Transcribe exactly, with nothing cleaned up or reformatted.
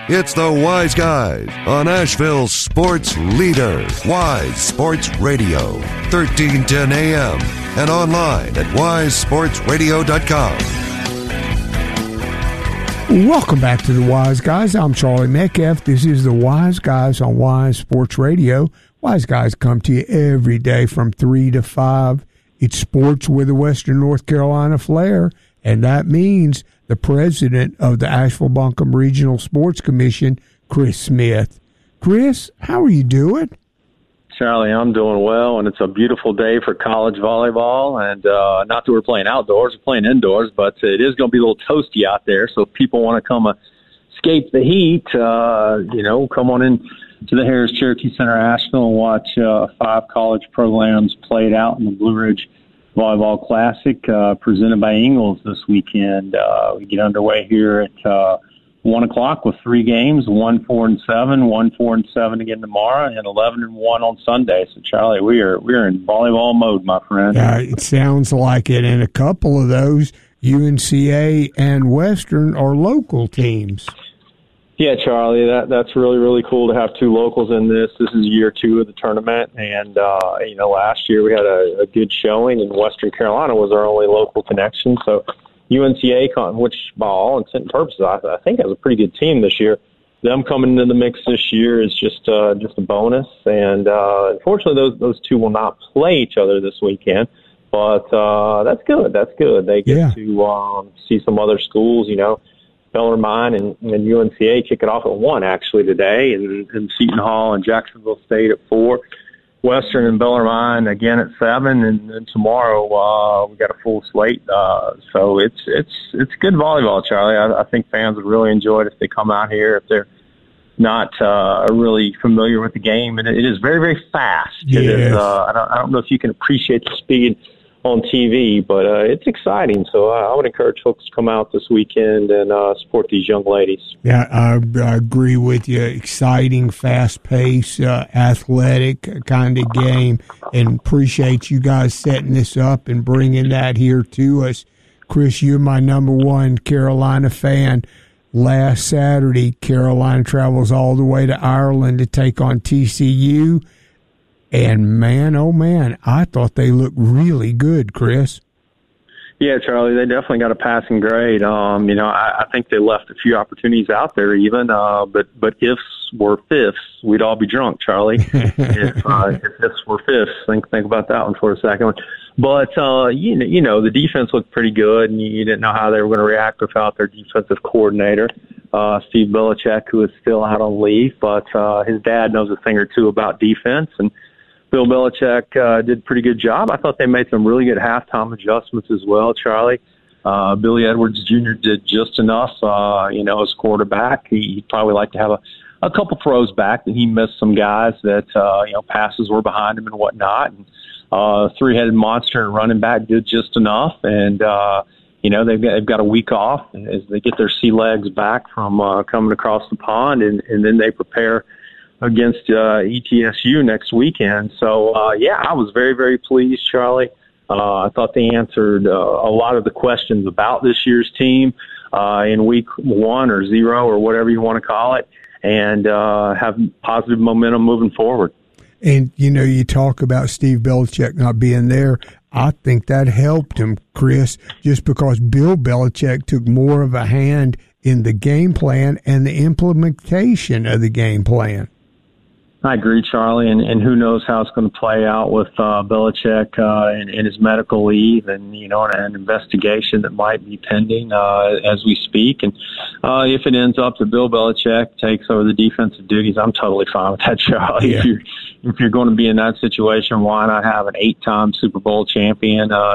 It's the Wise Guys on Asheville's sports leader, Wise Sports Radio, thirteen ten A M, and online at wise sports radio dot com. Welcome back to the Wise Guys. I'm Charlie Metcalf. This is the Wise Guys on Wise Sports Radio. Wise Guys come to you every day from three to five. It's sports with a Western North Carolina flair, and that means the president of the Asheville-Buncombe Regional Sports Commission, Chris Smith. Chris, how are you doing? Charlie, I'm doing well, and it's a beautiful day for college volleyball. And uh, not that we're playing outdoors, we're playing indoors, but it is going to be a little toasty out there. So if people want to come uh, escape the heat, uh, you know, come on in to the Harris Cherokee Center, Asheville, and watch uh, five college programs played out in the Blue Ridge Volleyball Classic uh, presented by Ingles this weekend. Uh, we get underway here at uh, one o'clock with three games, one, four, and seven, one, four, and seven again tomorrow, and eleven and one on Sunday. So, Charlie, we are we are in volleyball mode, my friend. Yeah, it sounds like it. And a couple of those, U N C A and Western, are local teams. Yeah, Charlie, that that's really, really cool to have two locals in this. This is year two of the tournament, and, uh, you know, last year we had a, a good showing, and Western Carolina was our only local connection. So U N C A, which by all intent and purposes, I, I think has a pretty good team this year. Them coming into the mix this year is just uh, just a bonus, and uh, unfortunately those, those two will not play each other this weekend. But uh, that's good. That's good. They get yeah. to um, see some other schools, you know. Bellarmine and, and U N C A kick it off at one actually today, and, and Seton Hall and Jacksonville State at four. Western and Bellarmine again at seven, and then tomorrow uh, we got a full slate. Uh, so it's it's it's good volleyball, Charlie. I, I think fans would really enjoy it if they come out here if they're not uh, really familiar with the game, and it, it is very very fast. Yes. It is, uh, I don't I don't know if you can appreciate the speed on T V, but uh, it's exciting. So uh, I would encourage folks to come out this weekend and uh, support these young ladies. Yeah, I, I agree with you. Exciting, fast-paced, uh, athletic kind of game, and appreciate you guys setting this up and bringing that here to us. Chris, you're my number one Carolina fan. Last Saturday, Carolina travels all the way to Ireland to take on T C U. And, man, oh, man, I thought they looked really good, Chris. Yeah, Charlie, they definitely got a passing grade. Um, you know, I, I think they left a few opportunities out there even, uh, but but ifs were fifths, we'd all be drunk, Charlie. if, uh, if ifs were fifths, think think about that one for a second. But, uh, you, know, you know, the defense looked pretty good, and you, you didn't know how they were going to react without their defensive coordinator, uh, Steve Belichick, who is still out on leave. But uh, his dad knows a thing or two about defense, and Bill Belichick uh, did a pretty good job. I thought they made some really good halftime adjustments as well, Charlie. Uh, Billy Edwards Junior did just enough, uh, you know, as quarterback. He, he'd probably like to have a, a couple throws back, and he missed some guys that, uh, you know, passes were behind him and whatnot. And uh, three-headed monster and running back did just enough. And, uh, you know, they've got, they've got a week off as they get their sea legs back from uh, coming across the pond, and, and then they prepare against uh, E T S U next weekend. So, uh, yeah, I was very, very pleased, Charlie. Uh, I thought they answered uh, a lot of the questions about this year's team uh, in week one or zero or whatever you want to call it, and uh, have positive momentum moving forward. And, you know, you talk about Steve Belichick not being there. I think that helped him, Chris, just because Bill Belichick took more of a hand in the game plan and the implementation of the game plan. I agree, Charlie, and, and who knows how it's going to play out with uh, Belichick uh, and, and his medical leave, and you know, an investigation that might be pending uh, as we speak. And uh, if it ends up that Bill Belichick takes over the defensive duties, I'm totally fine with that, Charlie. Yeah. If you're if you're going to be in that situation, why not have an eight-time Super Bowl champion, uh,